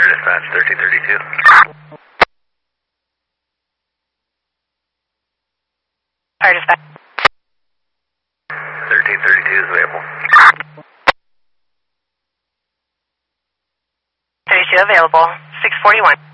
Fire dispatch, 1332. Fire dispatch. 1332 is available. 32 available. 641.